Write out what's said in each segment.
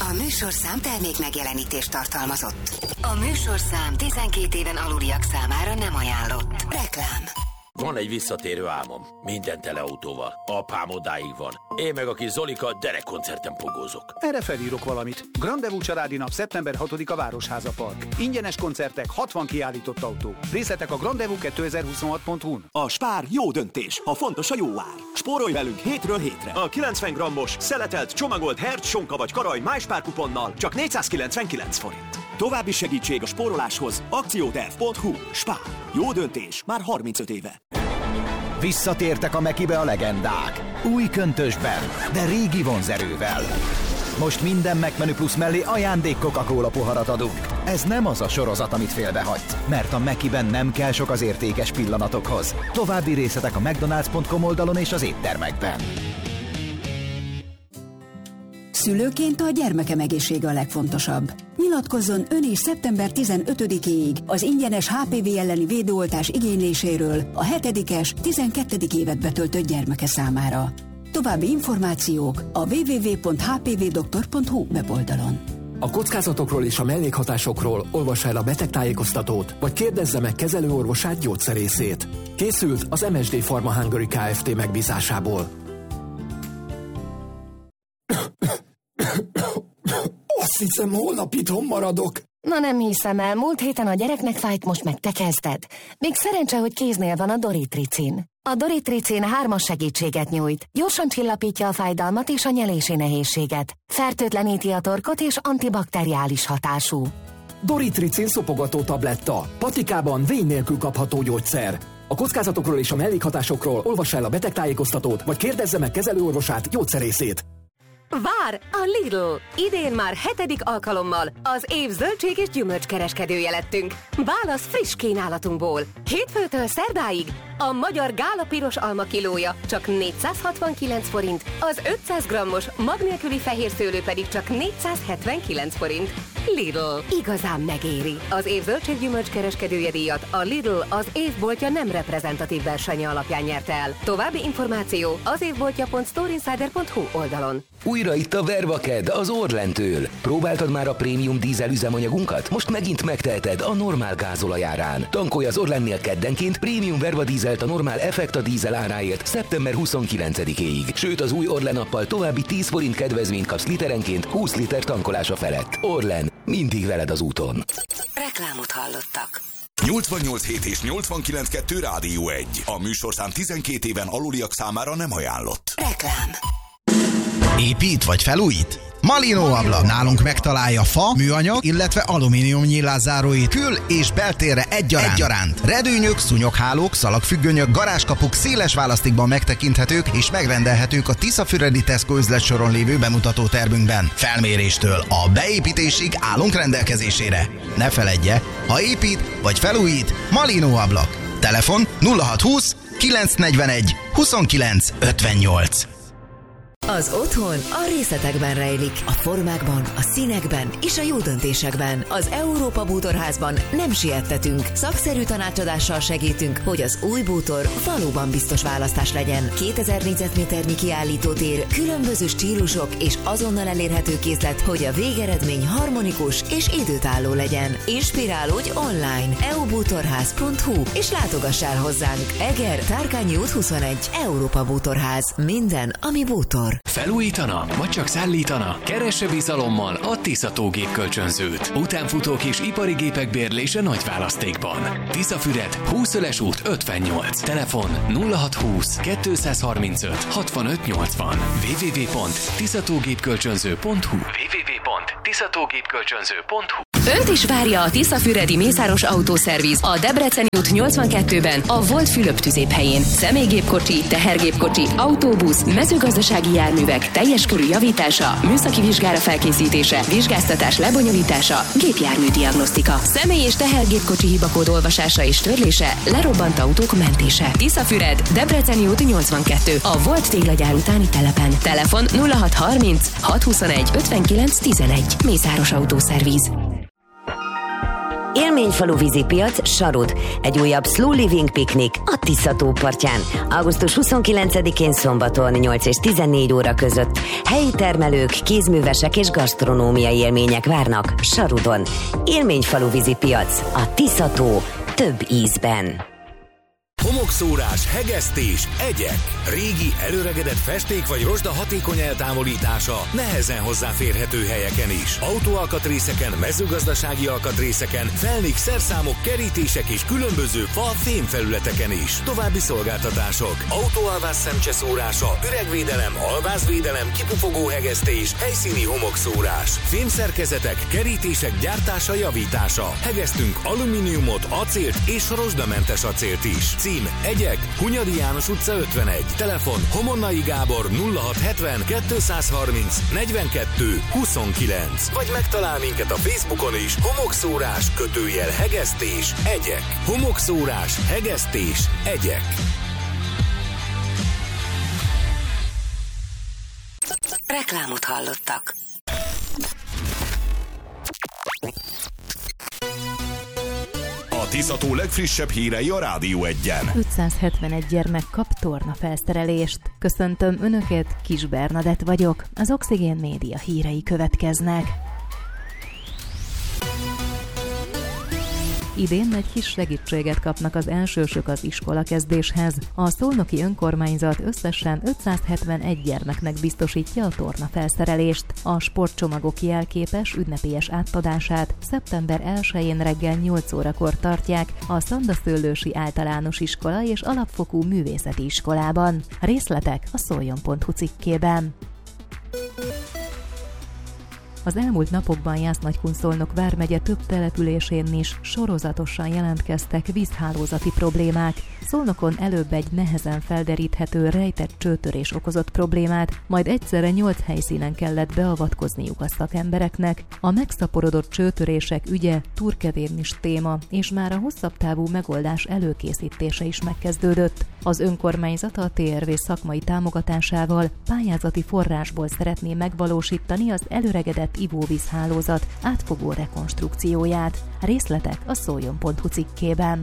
A műsorszám termék megjelenítést tartalmazott. A műsorszám 12 éven aluliak számára nem ajánlott. Reklám. Van egy visszatérő álmom. Minden teleautóval. Apám odáig van. Én meg a kis Zolika derekkoncerten pogózok. Erre felírok valamit. Grandevú családi nap szeptember 6-a Városháza Park. Ingyenes koncertek, 60 kiállított autó. Részletek a grandevú2026.hu-n. A Spár jó döntés, ha fontos a jó ár. Spórolj velünk hétről hétre. A 90 grammos, szeletelt, csomagolt herc, sonka vagy karaj MySpár kuponnal csak 499 forint. További segítség a spóroláshoz akcióterv.hu. Spár. Jó döntés már 35 éve. Visszatértek a Mekibe a legendák. Új köntösben, de régi vonzerővel. Most minden McMenü Plus mellé ajándék Coca-Cola poharat adunk. Ez nem az a sorozat, amit félbehagysz, mert a Mekiben nem kell sok az értékes pillanatokhoz. További részletek a mcdonalds.com oldalon és az éttermekben. Szülőként a gyermekem egészsége a legfontosabb. Nyilatkozzon ön is szeptember 15-éig az ingyenes HPV elleni védőoltás igényléséről a 7-es, 12. évet betöltött gyermeke számára. További információk a www.hpvdoktor.hu weboldalon. A kockázatokról és a mellékhatásokról olvassa el a betegtájékoztatót, vagy kérdezze meg kezelőorvosát, gyógyszerészét. Készült az MSD Pharma Hungary Kft. Megbízásából. Azt hiszem, holnap itthon maradok. Na nem hiszem el, múlt héten a gyereknek fájt, most meg te kezded. Még szerencse, hogy kéznél van a Doritricin. A Doritricin 3-as segítséget nyújt. Gyorsan csillapítja a fájdalmat és a nyelési nehézséget. Fertőtleníti a torkot és antibakteriális hatású. Doritricin szopogató tabletta. Patikában vény nélkül kapható gyógyszer. A kockázatokról és a mellékhatásokról olvassa el a betegtájékoztatót, vagy kérdezze meg kezelőorvosát, gyógyszerészét. Vár a Lidl! Idén már 7. alkalommal az év zöldség és gyümölcskereskedője lettünk. Válasz friss kínálatunkból. Hétfőtől szerdáig a magyar gála piros alma kilója csak 469 forint, az 500 grammos mag nélküli fehér szőlő pedig csak 479 forint. Lidl. Igazán megéri. Az év zöldség gyümölcskereskedője díjat a Lidl az évboltja nem reprezentatív versenye alapján nyerte el. További információ az évboltja.storeinsider.hu oldalon. Újra itt a Vervaked az Orlentől. Próbáltad már a prémium dízel üzemanyagunkat? Most megint megteheted a normál gázolajárán. Tankolj az Orlennél keddenként prémium Verva dízelt a normál Effekta dízel áráért szeptember 29-éig. Sőt, az új Orlen appal további 10 forint kedvezményt kapsz literenként 20 liter tankolása felett. Orlen, mindig veled az úton. Reklámot hallottak. 88.7 és 89.2 Rádió 1. A műsorszám 12 éven aluliak számára nem ajánlott. Reklám. Épít vagy felújít? Malinó ablak. Nálunk megtalálja fa, műanyag, illetve alumínium nyílászáróit kül- és beltérre egyaránt. Redőnyök, szúnyoghálók, szalagfüggönyök, garázskapuk széles választékban megtekinthetők és megrendelhetők a Tiszafüredi Tesco üzletsoron lévő bemutató termünkben. Felméréstől a beépítésig állunk rendelkezésére. Ne feledje, ha épít vagy felújít, Malinó ablak. Telefon 0620 941 29 58. Az otthon a részletekben rejlik, a formákban, a színekben és a jó döntésekben. Az Európa Bútorházban nem siettetünk, szakszerű tanácsadással segítünk, hogy az új bútor valóban biztos választás legyen. 2000 négyzetméternyi kiállítótér, különböző stílusok és azonnal elérhető készlet, hogy a végeredmény harmonikus és időtálló legyen. Inspirálódj online eubútorház.hu és látogass el hozzánk. Eger, Tárkányi út 21, Európa Bútorház. Minden, ami bútor. Felújítana, vagy csak szállítana? Keresse bizalommal a Tisza Tógépkölcsönzőt. Utánfutók és ipari gépek bérlése nagy választékban. Tiszafüred, 20 Öles út 58. Telefon 0620 235 65 80. www.tiszatógépkölcsönző.hu www.tiszatógépkölcsönző.hu. Önt is várja a Tiszafüredi Mészáros Autószerviz a Debreceni út 82-ben, a Volt Fülöp tüzéphelyén. Személygépkocsi, tehergépkocsi, autóbusz, mezőgazdasági járművek, teljes körű javítása, műszaki vizsgára felkészítése, vizsgáztatás lebonyolítása, gépjárműdiagnosztika, személy- és tehergépkocsi hibakód olvasása és törlése, lerobbant autók mentése. Tiszafüred, Debreceni út 82, a Volt téglagyár utáni telepen. Telefon 0630 621 59 11. Mészáros Autószerviz. Élményfalu vízipiac, Sarud. Egy újabb Slow Living piknik a Tisza-tó partján. Augusztus 29-én szombaton 8 és 14 óra között helyi termelők, kézművesek és gasztronómiai élmények várnak Sarudon. Élményfalu vízipiac, a Tisza-tó több ízben. Homokszórás, hegesztés, egyek. Régi, előregedett festék vagy rozsda hatékony eltávolítása nehezen hozzáférhető helyeken is. Autóalkatrészeken, mezőgazdasági alkatrészeken, felnik, szerszámok, kerítések és különböző fa-fémfelületeken is. További szolgáltatások. Autóalvás szemcseszórása, üregvédelem, alvázvédelem, kipufogó hegesztés, helyszíni homokszórás. Fémszerkezetek, kerítések gyártása, javítása. Hegesztünk alumíniumot, acélt és rozsdamentes acélt is. Cím Egyek, Hunyadi János utca 51. Telefon Homonnai Gábor 0670 230 42 29. Vagy megtalál minket a Facebookon is. Homokszórás, hegesztés, egyek. Homokszórás, hegesztés, egyek. Reklámot hallottak. A Tisza-tó legfrissebb hírei a Rádió 1-en. 571 gyermek kap tornafelszerelést. Köszöntöm Önöket, Kis Bernadett vagyok. Az Oxigén Média hírei következnek. Idén egy kis segítséget kapnak az elsősök az iskolakezdéshez. A szolnoki önkormányzat összesen 571 gyermeknek biztosítja a tornafelszerelést. A sportcsomagok jelképes, ünnepélyes átadását szeptember 1-én reggel 8 órakor tartják a Szandaszőlősi Általános Iskola és Alapfokú Művészeti Iskolában. Részletek a szoljon.hu cikkében. Az elmúlt napokban Jász-Nagykun-Szolnok vármegye több településén is sorozatosan jelentkeztek vízhálózati problémák. Szolnokon előbb egy nehezen felderíthető rejtett csőtörés okozott problémát, majd egyszerre 8 helyszínen kellett beavatkozniuk a szakembereknek. A megszaporodott csőtörések ügye turkevén is téma, és már a hosszabb távú megoldás előkészítése is megkezdődött. Az önkormányzat a TRV szakmai támogatásával pályázati forrásból szeretné megvalósítani az előregedett ivóvízhálózat átfogó rekonstrukcióját. Részletek a szoljon.hu cikkében.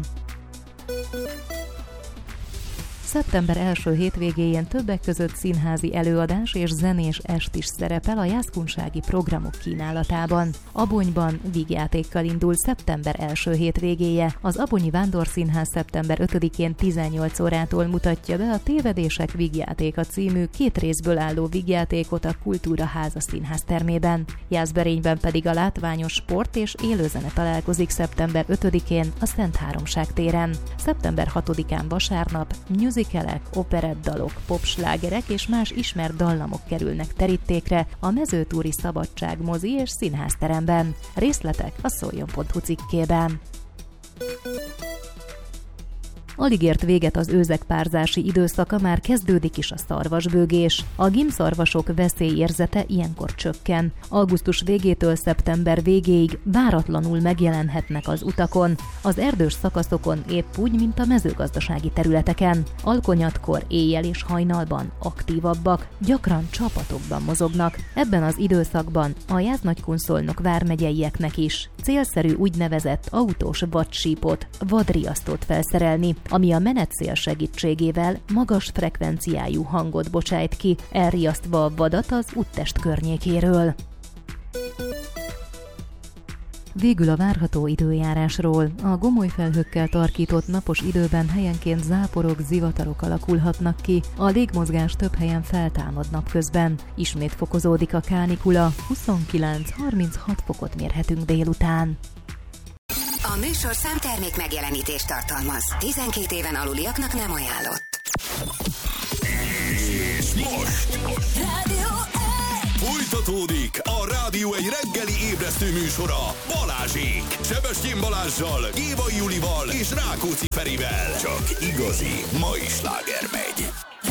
Szeptember első hétvégéjén többek között színházi előadás és zenés est is szerepel a jászkunsági programok kínálatában. Abonyban vígjátékkal indul szeptember első hétvégéje. Az Abonyi Vándorszínház szeptember 5-én 18 órától mutatja be a Tévedések vígjátéka című 2 részből álló vígjátékot a Kultúraháza Színház termében. Jászberényben pedig a látványos sport és élőzene találkozik szeptember 5-én a Szent Háromság téren. Szeptember 6-án vasárnap musicalek, operettdalok, popslágerek és más ismert dallamok kerülnek terítékre a Mezőtúri Szabadság mozi és színházteremben. Részletek a szoljon.hu cikkében. Alig ért véget az őzekpárzási időszaka, már kezdődik is a szarvasbőgés. A gímszarvasok veszélyérzete ilyenkor csökken. Augusztus végétől szeptember végéig váratlanul megjelenhetnek az utakon, az erdős szakaszokon épp úgy, mint a mezőgazdasági területeken. Alkonyatkor, éjjel és hajnalban aktívabbak, gyakran csapatokban mozognak. Ebben az időszakban a Jász-Nagykun-Szolnok vármegyeieknek is célszerű úgynevezett autós vadsípot, vadriasztót felszerelni, ami a menetszél segítségével magas frekvenciájú hangot bocsájt ki, elriasztva a vadat az úttest környékéről. Végül a várható időjárásról. A gomoly felhőkkel tarkított napos időben helyenként záporok, zivatarok alakulhatnak ki. A légmozgás több helyen feltámad napközben. Ismét fokozódik a kánikula, 29-36 fokot mérhetünk délután. A műsorszám termék megjelenítést tartalmaz. 12 éven aluliaknak nem ajánlott. És most folytatódik a Rádió egy reggeli ébresztő műsora Balázsék. Sebestyén Balázssal, Gévai Julival és Rákóczi Ferivel. Csak igazi mai sláger megy.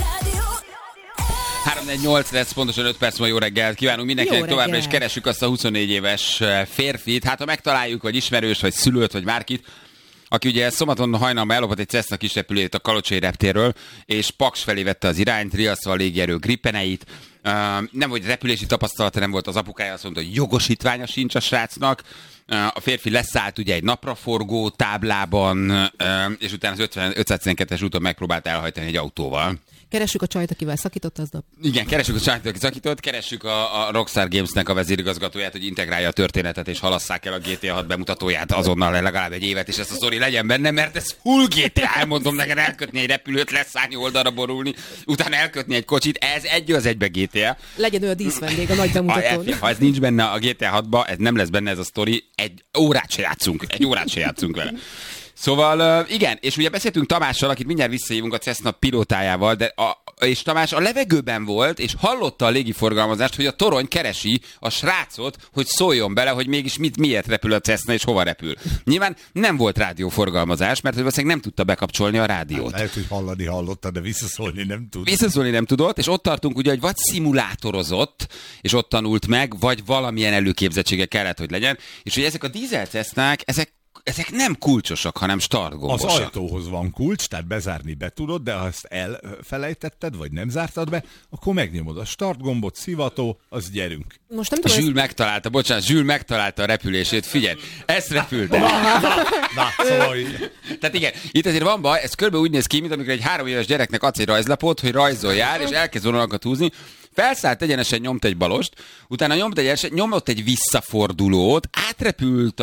3-4-8 lesz, pontosan 5 perc, ma jó reggelt kívánunk mindenkinek, továbbra is keressük azt a 24 éves férfit, hát ha megtaláljuk, vagy ismerős, vagy szülőt, vagy bárkit, aki ugye szombaton hajnalban ellopott egy Cessna kisrepülőjét a Kalocsai reptérről, és Paks felé vette az irányt, riasztva a légierő grippeneit. Nem volt repülési tapasztalata, nem volt, az apukája azt mondta, hogy jogosítványa sincs a srácnak. A férfi leszállt ugye egy napraforgó táblában, és utána az 512-es úton megpróbált elhajtani egy autóval. Keressük a csajt, akivel szakított aznap. Igen, keressük a csajt, aki szakított, keressük a Rockstar Games-nek a vezérigazgatóját, hogy integrálja a történetet, és halasszák el a GTA 6 bemutatóját azonnal legalább egy évet, és ezt a sztori legyen benne, mert ez full GTA, elmondom neked, elkötni egy repülőt, leszállni, oldalra borulni, utána elkötni egy kocsit, ez egy az egybe GTA. Legyen olyan díszvendég a nagy bemutatón. Ha ez nincs benne a GTA 6-ba, ez nem lesz benne ez a sztori, egy órát se játszunk vele. Szóval igen, és ugye beszéltünk Tamással, akit mindjárt visszahívunk a Cessna pilótájával, és Tamás a levegőben volt, és hallotta a légiforgalmazást, hogy a torony keresi a srácot, hogy szóljon bele, hogy mégis miért repül a Cessna, és hova repül. Nyilván nem volt rádióforgalmazás, mert valószínűleg nem tudta bekapcsolni a rádiót. Hát lehet, hogy hallani hallotta, de visszaszólni nem tudott. Visszaszólni nem tudott, és ott tartunk ugye, hogy vagy szimulátorozott, és ott tanult meg, vagy valamilyen előképzettsége kellett, hogy legyen, és hogy ezek a dízel Cessnák, ezek nem kulcsosak, hanem startgombosak. Az ajtóhoz van kulcs, tehát bezárni be tudod, de ha ezt elfelejtetted, vagy nem zártad be, akkor megnyomod a startgombot, szivató, az gyerünk. Most nem tudom, Zsül megtalálta a repülését, figyelj, ezt repült el. Na, szóval Tehát igen, itt azért van baj, ez körülbelül úgy néz ki, mint amikor egy 3 éves gyereknek adsz egy rajzlapot, hogy rajzoljál, és elkezd vonalakat húzni. Felszállt egyenesen, nyomta egy balost, utána nyomott egy visszafordulót, átrepült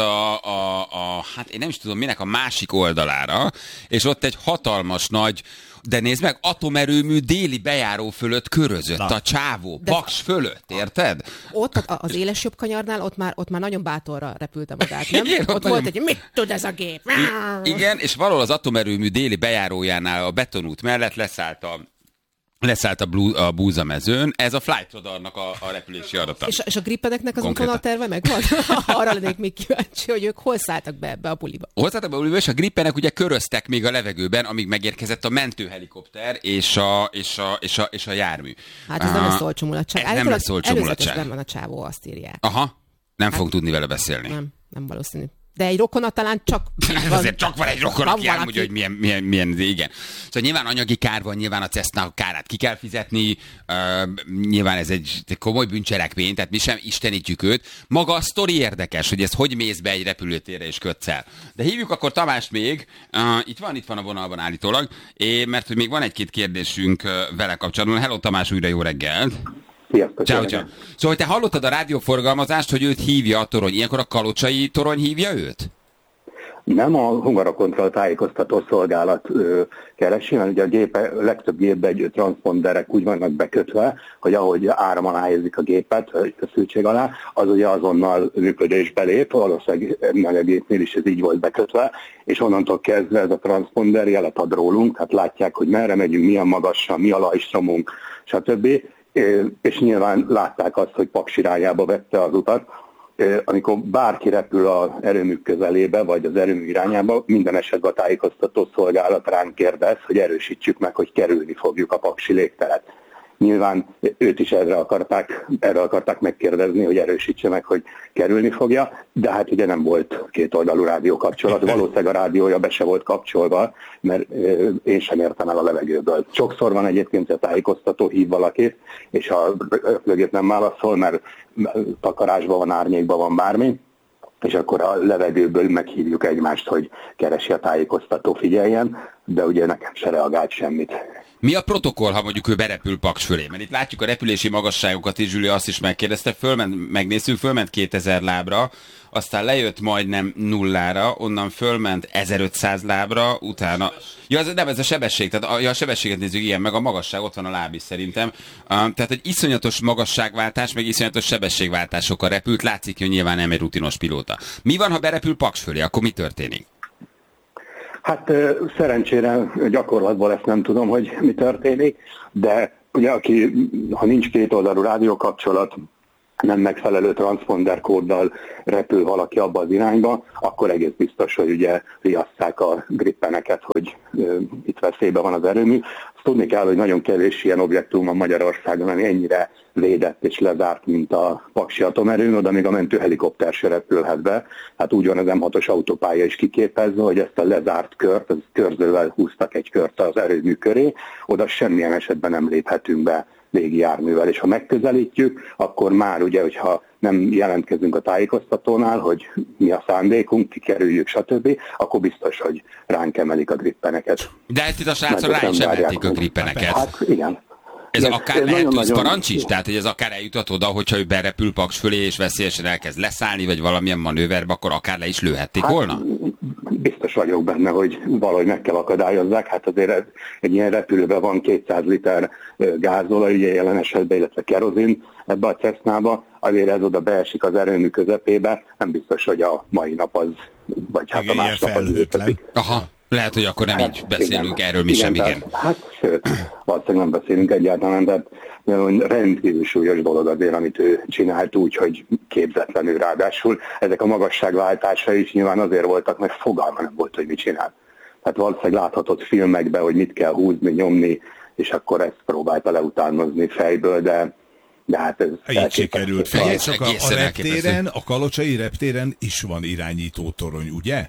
hát én nem is tudom minek a másik oldalára, és ott egy hatalmas nagy, de nézd meg, atomerőmű déli bejáró fölött körözött a csávó, Paks fölött, érted? Ott az éles jobb kanyarnál, ott már nagyon bátorra repülte magát, nem? Igen, ott volt egy, mit tud ez a gép? Igen, és valahol az atomerőmű déli bejárójánál a betonút mellett leszállt a búzamezőn, ez a Flight Radarnak a repülési adata. És a grippeneknek az útvonalterve megvan? Arra lennék még kíváncsi, hogy ők hol szálltak be ebbe a buliba. És a grippenek ugye köröztek még a levegőben, amíg megérkezett a mentőhelikopter és a jármű. Hát ez nem lesz olcsó mulatság. Ez nem lesz olcsó mulatság. Előzetesben van a csávó, azt írják. Aha, nem fogunk tudni vele beszélni. Nem valószínű. De egy rokona talán csak van. Azért csak van egy rokon, aki elmondja, hogy milyen, igen. Szóval nyilván anyagi kár van, nyilván a Cessna kárát ki kell fizetni, nyilván ez egy komoly bűncselekmény, tehát mi sem istenítjük őt. Maga a sztori érdekes, hogy ez hogy mész be egy repülőtérre és kötsz el. De hívjuk akkor Tamást még, itt van a vonalban állítólag, mert hogy még van egy-két kérdésünk vele kapcsolatban. Hello Tamás, újra jó reggelt! Sziasztok! Ciao. Szóval te hallottad a rádióforgalmazást, hogy őt hívja a torony. Ilyenkor a kalocsai torony hívja őt? Nem, a Hungarakontroll tájékoztató szolgálat keresi, mert ugye legtöbb gépben egy transponderek úgy vannak bekötve, hogy ahogy áram alá helyezik a gépet, feszültség alá, az ugye azonnal működésbe lép, valószínűleg ennél a gépnél is ez így volt bekötve, és onnantól kezdve ez a transponder jelet ad rólunk, hát látják, hogy merre megyünk, milyen magasan, mi a lajstromunk, stb. És nyilván látták azt, hogy Paks irányába vette az utat. Amikor bárki repül az erőmű közelébe, vagy az erőmű irányába, minden esetben a tájékoztató szolgálat ránk kérdez, hogy erősítsük meg, hogy kerülni fogjuk a paksi légteret. Nyilván őt is erre akarták megkérdezni, hogy erősítse meg, hogy kerülni fogja, de hát ugye nem volt kétoldalú rádiókapcsolat. Valószínűleg a rádiója be se volt kapcsolva, mert én sem értem el a levegőből. Sokszor van egyébként, hogy a tájékoztató hív valakit, és a repülőgép nem válaszol, mert takarásban van, árnyékban van bármi, és akkor a levegőből meghívjuk egymást, hogy keresi a tájékoztató, figyeljen, de ugye nekem se reagált semmit. Mi a protokoll, ha mondjuk ő berepül Paks fölé? Mert itt látjuk a repülési magasságokat is, Zsüli azt is megkérdezte, fölment 2000 lábra, aztán lejött majdnem nullára, onnan fölment 1500 lábra, utána... Ja, ez a sebesség, tehát a sebességet nézzük, ilyen, meg a magasság, ott van a láb is szerintem. Tehát egy iszonyatos magasságváltás, meg iszonyatos sebességváltásokkal repült, látszik, hogy nyilván nem egy rutinos pilóta. Mi van, ha berepül Paks fölé, akkor mi történik? Hát szerencsére gyakorlatban ezt nem tudom, hogy mi történik, de ugye ha nincs kétoldalú rádiókapcsolat, nem megfelelő transponder kóddal repül valaki abba az irányba, akkor egész biztos, hogy ugye riasszák a grippeneket, hogy itt veszélyben van az erőmű. Azt tudni kell, hogy nagyon kevés ilyen objektum van Magyarországon, ami ennyire védett és lezárt, mint a Paksi atomerőn, oda még a mentőhelikopter se repülhet be. Hát úgy van az M6-os autópálya is kiképezve, hogy ezt a lezárt kört, az körzővel húztak egy kört az erőmű köré, oda semmilyen esetben nem léphetünk be légi járművel, és ha megközelítjük, akkor már ugye, hogyha nem jelentkezünk a tájékoztatónál, hogy mi a szándékunk, kikerüljük, stb., akkor biztos, hogy ránk emelik a grippeneket. De itt a srácok rá is emelték a grippeneket. Hát igen. Ez akár lehet tűzparancs is? Tehát, hogy ez akár eljuthat oda, hogyha ő berepül Paks fölé, és veszélyesen elkezd leszállni, vagy valamilyen manőverbe, akkor akár le is lőhették volna? Biztos vagyok benne, hogy valahogy meg kell akadályozzák. Hát azért egy ilyen repülőben van 200 liter gázolaj, ugye jelen esetben, illetve kerozin ebbe a Cessnába, azért ez oda beesik az erőmű közepébe, nem biztos, hogy a mai nap az, vagy hát a másnap az ültetik. Aha. Lehet, hogy akkor nem így beszélünk igen, erről mi sem, igen. Hát sőt, valószínűleg nem beszélünk egyáltalán, de rendkívül súlyos dolog azért, amit ő csinált úgy, hogy képzetlenül ráadásul. Ezek a magasságváltásai is nyilván azért voltak, mert fogalma nem volt, hogy mit csinál. Tehát valószínűleg láthatott filmekben, hogy mit kell húzni, nyomni, és akkor ezt próbálta leutánozni fejből, de hát ez... Így sikerült. Figyelj csak, a reptéren, a kalocsai reptéren is van irányító torony, ugye?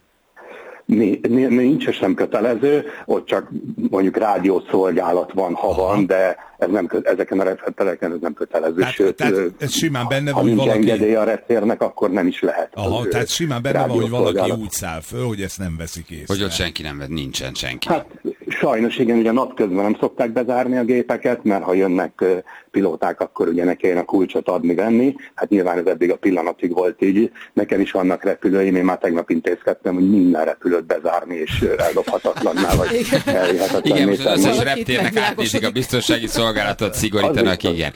Nincs, és nem kötelező, ott csak mondjuk rádiószolgálat van, ha van, de ez nem, ezeken a reptereken ez nem kötelező. Tehát ez simán benne van, hogy valaki... engedély a reptérnek, akkor nem is lehet. Aha, tehát simán benne van, hogy valaki úgy száll föl, hogy ezt nem veszik észre. Hogy ott senki nem vett, nincsen senki. Hát sajnos igen, ugye napközben nem szokták bezárni a gépeket, mert ha jönnek pilóták, akkor ugye ne kelljen a kulcsot adni-venni. Hát nyilván ez eddig a pillanatig volt így. Nekem is vannak repülőim, én már tegnap intézkedtem, hogy minden repülőt bezárni, és eldobhatatlanná, vagy elvihetetlenné. Igen, most az összes reptérnek átnézik a biztonsági szolgálatot, szigorítanak, igen.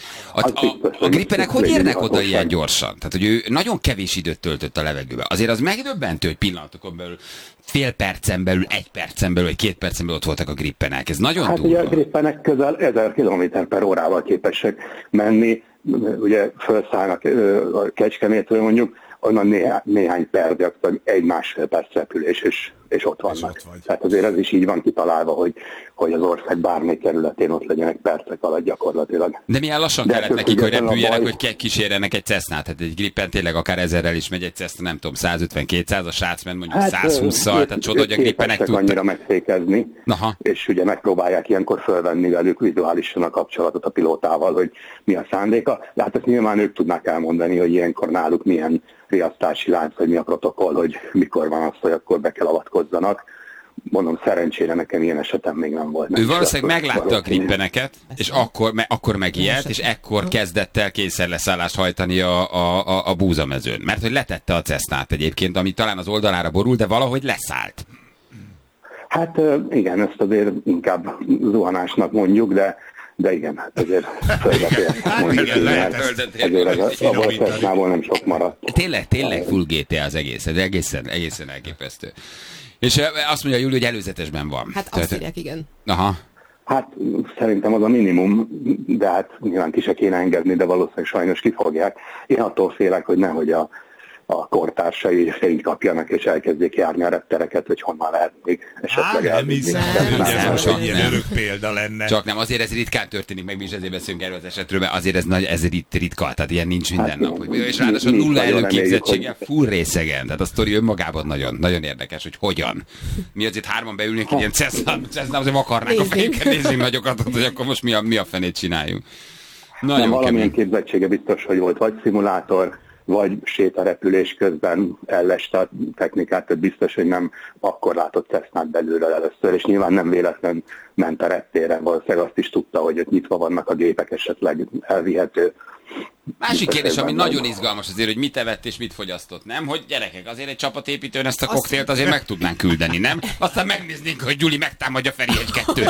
A grippenek hogy érnek oda ilyen gyorsan? Tehát, hogy ő nagyon kevés időt töltött a levegőbe. Azért az megdöbbentő, hogy pillanatokon belül, fél percen belül, 1 percen belül, vagy 2 percen belül ott voltak a grippenek. Ez nagyon durva. Ugye a grippenek közel 1000 km/h képesek menni, ugye felszállnak a Kecskemétről mondjuk, onnan néhány perc, gyakorlatilag 1-1,5 perc repülés, és ott vannak. Tehát azért ez is így van kitalálva, hogy az ország bármely területén ott legyenek percek alatt gyakorlatilag. De milyen lassan kellett nekik, hogy repüljenek, hogy kísérjenek egy Cessnát? Tehát egy Gripen tényleg akár 1000-rel is megy, egy Cessna, nem tudom, 150-200, a srác ment mondjuk 120-szal, tehát csoda, hogy a Gripenek tudtak annyira megfékezni, és ugye megpróbálják ilyenkor fölvenni velük vizuálisan a kapcsolatot a pilótával, hogy mi a szándéka. De hát ezt nyilván ők tudnak elmondani, hogy ilyenkor náluk milyen riasztási lánc, hogy mi a protokoll, hogy mikor van az, hogy akkor be kell avatkozzanak. Mondom, szerencsére nekem ilyen esetem még nem volt. Ő valószínűleg meglátta a grippeneket, és akkor megijedt, és ekkor kezdett el kényszerleszállást hajtani a búzamezőn. Mert hogy letette a Cessnát egyébként, ami talán az oldalára borul, de valahogy leszállt. Hát igen, ezt azért inkább zuhanásnak mondjuk, de igen, hát azért földetért mondjuk, ezért a Cessnából nem sok maradt. Tényleg full GTA az egész, ez egészen elképesztő. És azt mondja Júli, hogy előzetesben van. Hát azt írják, igen. Aha. Hát szerintem az a minimum, de hát nyilván ki se kéne engedni, de valószínűleg sajnos kifogják. Én attól félek, hogy nehogy a kortársai fényt kapjanak, és elkezdjék járni a reptereket, hogy honnan lehet még esetleg elvinni. Nem, ilyen örök példa lenne. Csak nem, azért ez ritkán történik, meg mi is ezért beszélünk erről az esetről, mert azért ez ritka, tehát ilyen nincs minden nap. És ráadásul nulla előképzettséggel, full részegen, tehát a sztori önmagában nagyon, nagyon érdekes, hogy hogyan. Mi azért 3 beülnénk, ilyen Cessna azért vakarnánk a fejünket, nézzünk nagyokat, hogy akkor most mi a fenét csináljunk. Nem, valamilyen képzettsége biztos, hogy volt vagy szimulátor, vagy sétarepülés közben elleste a technikát, tehát biztos, hogy nem akkor látott Cessnát belülről először, és nyilván nem véletlen ment a reptéren, valószínűleg azt is tudta, hogy ott nyitva vannak a gépek, esetleg elvihető. Másik kérdés, ami nagyon izgalmas azért, hogy mit evett és mit fogyasztott, nem? Hogy gyerekek, azért egy csapatépítőn ezt a koktélt azért meg tudnánk küldeni, nem? Aztán megnéznénk, hogy Gyuri megtámadja Feri 1-2.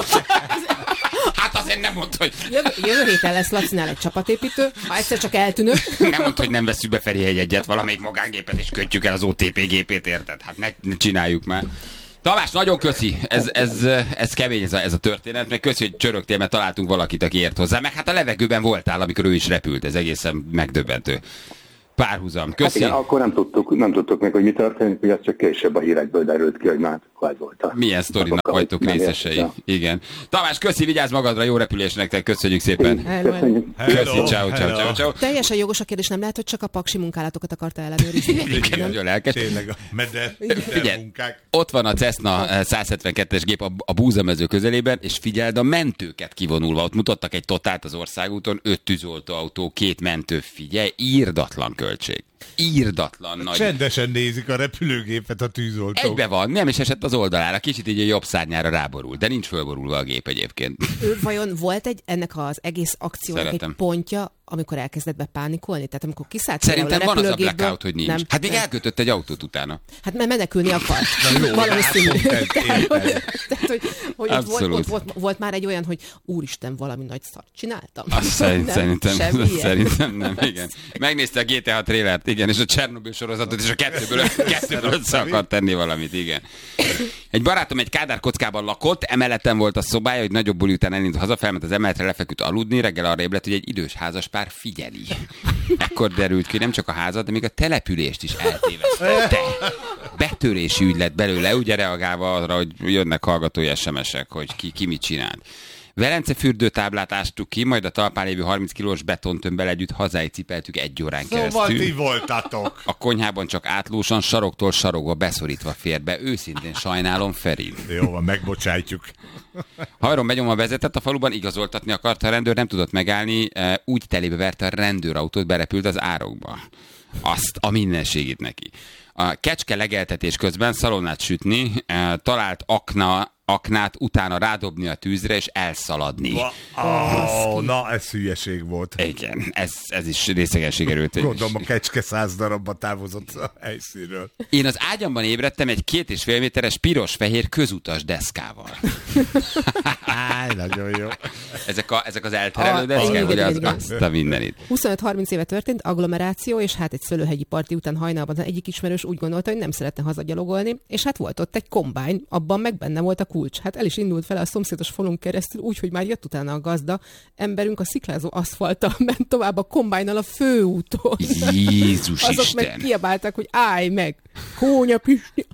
Hát azért nem mondta, hogy... Jövő héten lesz Lacinál egy csapatépítő, ha egyszer csak eltűnök. Nem mondta, hogy nem veszünk be Feri egyet, valamelyik magángépet, és kötjük el az OTP gépét, érted? Hát ne csináljuk már. Tamás, nagyon köszi, ez kemény ez a történet, meg köszi, hogy csörögtél, mert találtunk valakit, aki ért hozzá, meg hát a levegőben voltál, amikor ő is repült, ez egészen megdöbbentő. Párhuzam. Köszi. Hát igen, akkor nem tudtuk még, hogy mi történik, hogy ez csak később a hírekből derült ki, hogy már ez volt a... Milyen sztorinak vagytok részesei. Igen. Tamás, köszi, vigyázz magadra, jó repülés nektek, köszönjük szépen. Köszi, ciao. Teljesen jogos a kérdés, nem lehet, hogy csak a paksi munkálatokat akarta ellenőrizni. Igen, nagyon lelkes. Tényleg a meder munkák. Ott van a Cessna 172-es gép a búzamező közelében, és figyeld a mentőket kivonulva. Ott mutattak egy totált az országúton, 5 tűzoltóautó, 2 mentő, figyelj, írdatlan költség. Írdatlan nagy. Csendesen nézik a repülőgépet a tűzoltók. Egybe van, nem is esett az oldalára, kicsit így a jobb szárnyára ráborul, de nincs fölborulva a gép egyébként. Vajon volt ennek az egész akciónak egy pontja, amikor elkezdett bepánikolni? Tehát amikor kiszállt szerintem van az a blackout, hogy nincs. Hát még elkötött egy autót utána. Hát mert menekülni akart. Valószínű. Tehát, hogy volt már egy olyan, hogy úristen, valami nagy szart csináltam. Szerintem nem, igen. Megnézte a GTA trailert, igen, és a Csernobyl sorozatot, és a kettőből össze akart tenni valamit, igen. Egy barátom egy kádárkockában lakott, emeleten volt a szobája, hogy nagyobb buli után elindult haza, felment az emeletre, lefeküdt aludni, reggel arra ébredt, hogy egy idős házaspár figyeli. Ekkor derült ki, nem csak a házat, de még a települést is eltévesztette. Betörési ügy lett belőle, ugye reagálva arra, hogy jönnek hallgatói SMS-ek, hogy ki mit csinált. Velence fürdőtáblát ástuk ki, majd a talpán lévő 30 kilós betontömbbel együtt hazáig cipeltük 1 órán keresztül. Szóval ti voltatok. A konyhában csak átlósan, saroktól sarokba beszorítva fér be. Őszintén sajnálom, Feri. Jó van, megbocsájtjuk. Haverom benyomva vezetett, a faluban igazoltatni akarta a rendőr, nem tudott megállni, úgy telébe verte a rendőrautót, berepült az árokba. Azt a mindenségét neki. A kecske legeltetés közben szalonnát sütni, talált aknát utána rádobni a tűzre és elszaladni. Na, ez hülyeség volt. Igen, ez is részegen sikerült. Gondolom, a kecske 100 darabba távozott a helyszínről. Én az ágyamban ébredtem egy 2,5 méteres piros-fehér közutas deszkával. Nagyon jó. Ezek az elterelő deszkák, vagy azt a mindenit. 25-30 éve történt agglomeráció, és hát egy szőlőhegyi parti után hajnalban egyik ismerős úgy gondolta, hogy nem szeretne hazagyalogolni, és hát volt ott egy kombány, abban meg benne volt a kulcs. Hát el is indult fel a szomszédos falunk keresztül, úgyhogy már jött utána a gazda. Emberünk a sziklázó aszfalttal ment tovább a kombájnnal a főúton. Jézus Azok Isten! meg kiabáltak, hogy állj meg! Kónya Pisti!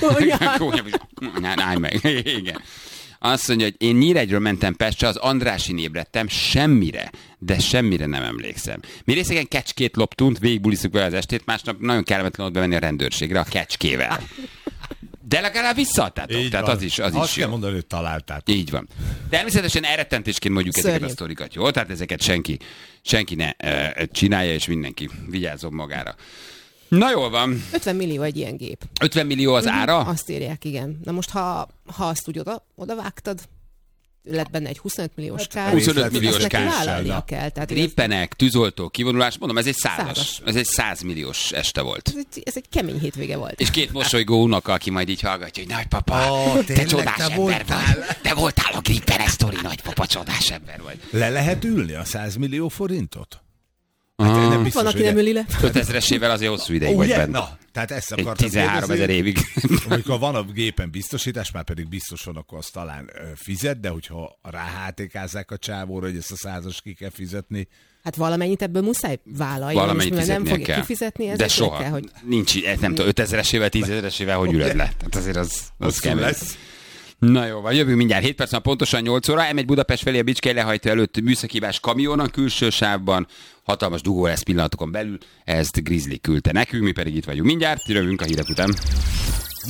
Állj meg! Igen. Azt mondja, hogy én Nyíregyről mentem Pestre, az Andrásin ébredtem, semmire nem emlékszem. Mi részegen kecskét loptunk, végigbulisztuk vele az estét, másnap nagyon kellemetlen ott bemenni a rendőrségre a kecskével. De legalább visszaadtátok, így tehát van. az is Azt jó. kell mondani, hogy találtátok. Így van. Természetesen elrettentésként mondjuk ezeket a sztorikat, jó? Tehát ezeket senki ne csinálja, és mindenki vigyázzon magára. Na jól van. 50 millió egy ilyen gép. 50 millió az ára? Azt írják, igen. Na most, ha azt úgy oda vágtad, lett benne egy 25 milliós kár. 25 milliós kár. Vállalnia kell. Rippenek, tűzoltó, kivonulás, mondom, ez egy 100 milliós este volt. Ez egy kemény hétvége volt. És 2 mosolygó unoka, aki majd így hallgatja, hogy nagypapa, te csodás ember vagy. Te voltál a Grippenes sztori, nagypapa, csodás ember vagy. Le lehet ülni a 100 millió forintot? Hát nem biztos, van, aki nem üli le. 5000-esével azért hosszú ideig vagy benne. Na, tehát ezt akartam 13 000 évig. Amikor van a gépen biztosítás, már pedig biztos van, akkor azt talán fizet, de hogyha ráhátékázzák a csávóra, hogy ezt a 100-as ki kell fizetni. Hát valamennyit ebből muszáj vállalni. Valamennyit most, nem fogja kell kifizetni, de soha. Kell, hogy... Nincs, nem tudom, 5000-esével, 10 000-esével, hogy ülöd le. Tehát azért az kemény. Na jó, van, jövünk mindjárt 7 perc, pontosan 8 óra. M1 Budapest felé a Bicskei lehajtó előtt műszakibás kamion a külső sávban. Hatalmas dugó lesz pillanatokon belül. Ezt Grizzly küldte nekünk, mi pedig itt vagyunk mindjárt. Jövünk a hírek után.